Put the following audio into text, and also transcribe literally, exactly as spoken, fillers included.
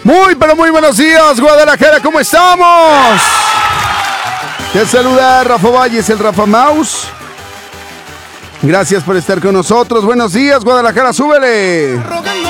Muy, pero muy buenos días, Guadalajara, ¿cómo estamos? Te saluda Rafa Valles, el Rafa Mouse. Gracias por estar con nosotros. Buenos días, Guadalajara, súbele.